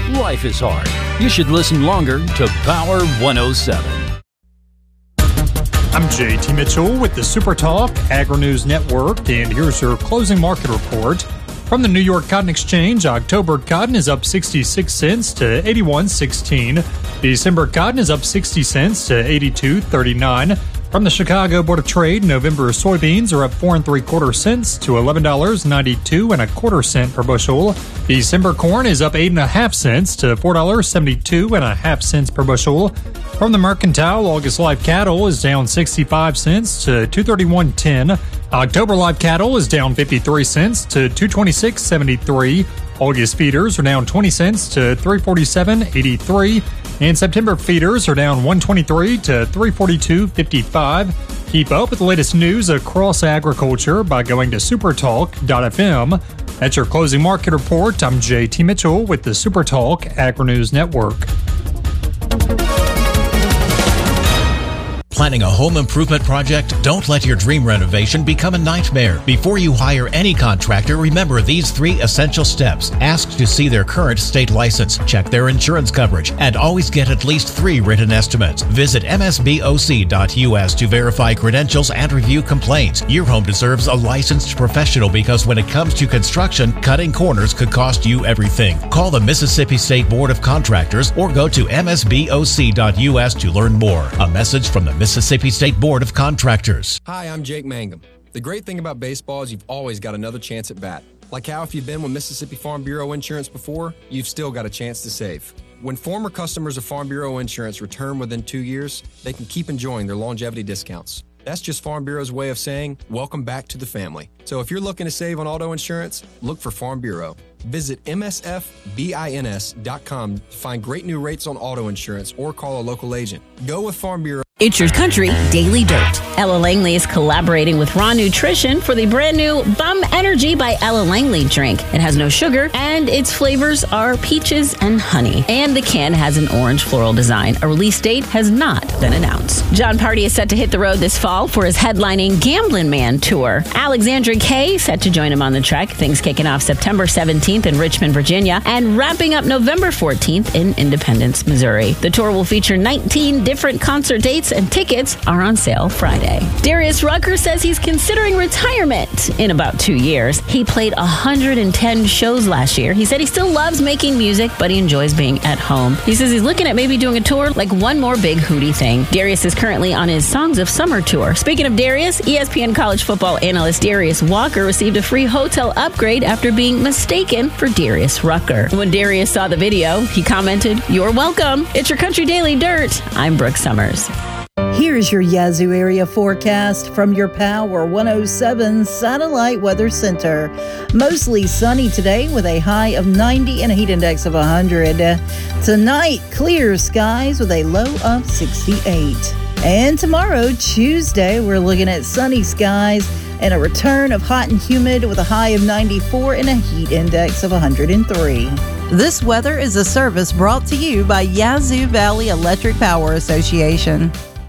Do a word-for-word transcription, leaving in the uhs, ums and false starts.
life is hard. You should listen longer to Power one oh seven. I'm J T Mitchell with the Super Talk Agri-News Network, and here's your closing market report. From the New York Cotton Exchange, October cotton is up sixty-six cents to eighty-one sixteen. December cotton is up sixty cents to eighty-two thirty-nine. From the Chicago Board of Trade, November soybeans are up four and three quarter cents to eleven dollars and ninety-two and a quarter cent per bushel. December corn is up eight and a half cents to four dollars seventy-two and a half cents per bushel. From the Mercantile, August live cattle is down sixty-five cents to two thirty-one ten. October live cattle is down fifty-three cents to two twenty-six seventy-three. August feeders are down twenty cents to three forty-seven eighty-three. And September feeders are down one twenty-three to three forty-two fifty-five. Keep up with the latest news across agriculture by going to supertalk dot f m. That's your closing market report. I'm J T Mitchell with the Supertalk Agri-News Network. Planning a home improvement project? Don't let your dream renovation become a nightmare. Before you hire any contractor, remember these three essential steps. Ask to see their current state license, check their insurance coverage, and always get at least three written estimates. Visit m s b o c dot u s to verify credentials and review complaints. Your home deserves a licensed professional because when it comes to construction, cutting corners could cost you everything. Call the Mississippi State Board of Contractors or go to m s b o c dot u s to learn more. A message from the Mississippi State Board of Contractors. Hi, I'm Jake Mangum. The great thing about baseball is you've always got another chance at bat. Like how if you've been with Mississippi Farm Bureau Insurance before, you've still got a chance to save. When former customers of Farm Bureau Insurance return within two years, they can keep enjoying their longevity discounts. That's just Farm Bureau's way of saying, welcome back to the family. So if you're looking to save on auto insurance, look for Farm Bureau. Visit m s f bins dot com to find great new rates on auto insurance or call a local agent. Go with Farm Bureau. It's your country daily dirt. Ella Langley is collaborating with Raw Nutrition for the brand new Bum Energy by Ella Langley drink. It has no sugar and its flavors are peaches and honey. And the can has an orange floral design. A release date has not been announced. John Party is set to hit the road this fall for his headlining Gamblin' Man tour. Alexandra Kay set to join him on the trek. Things kicking off September seventeenth in Richmond, Virginia, and wrapping up November fourteenth in Independence, Missouri. The tour will feature nineteen different concert dates, and tickets are on sale Friday. Darius Rucker says he's considering retirement in about two years. He played one hundred ten shows last year. He said he still loves making music, but he enjoys being at home. He says he's looking at maybe doing a tour, like one more big hootie thing. Darius is currently on his Songs of Summer tour. Speaking of Darius, E S P N college football analyst Darius Walker received a free hotel upgrade after being mistaken for Darius Rucker. When Darius saw the video, he commented, "You're welcome. It's your Country Daily Dirt. I'm Brooke Summers." Here's your Yazoo area forecast from your Power one oh seven Satellite Weather Center. Mostly sunny today with a high of ninety and a heat index of one hundred. Tonight, clear skies with a low of sixty-eight. And tomorrow, Tuesday, we're looking at sunny skies and a return of hot and humid with a high of ninety-four and a heat index of one hundred three. This weather is a service brought to you by Yazoo Valley Electric Power Association.